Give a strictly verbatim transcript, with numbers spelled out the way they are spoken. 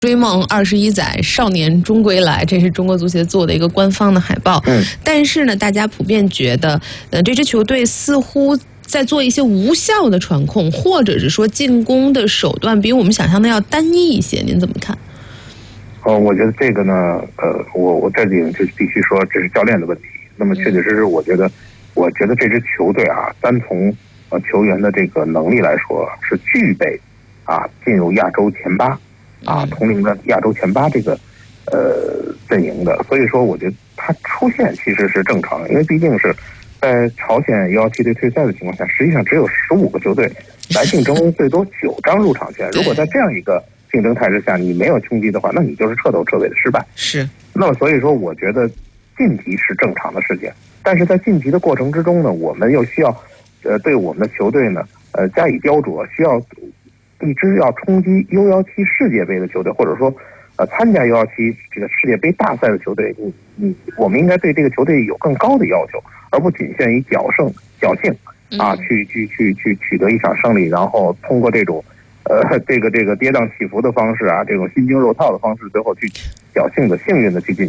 追梦二十一载，少年终归来，这是中国足协做的一个官方的海报。 嗯， 但是呢，大家普遍觉得，呃，这支球队似乎在做一些无效的传控，或者是说进攻的手段比我们想象的要单一一些。您怎么看？ 呃，我觉得这个呢，呃，我我这里就必须说这是教练的问题。那么确确实实，我觉得，我觉得这支球队啊，单从呃球员的这个能力来说，是具备啊进入亚洲前八。啊，统领的亚洲前八这个呃阵营的，所以说我觉得他出现其实是正常的，因为毕竟是在朝鲜幺幺七队退赛的情况下，实际上只有十五个球队来竞争最多九张入场权。如果在这样一个竞争态势下，你没有冲击的话，那你就是彻头彻尾的失败。 是。 那么所以说，我觉得晋级是正常的事情，但是在晋级的过程之中呢，我们又需要呃对我们的球队呢呃加以雕琢，需要。一支要冲击 U 十七 世界杯的球队，或者说，呃，参加 U 十七 这个世界杯大赛的球队，你你，我们应该对这个球队有更高的要求，而不仅限于侥胜侥幸啊，去去去去取得一场胜利，然后通过这种，呃，这个这个跌宕起伏的方式啊，这种心惊肉跳的方式，最后去侥幸的幸运的去进。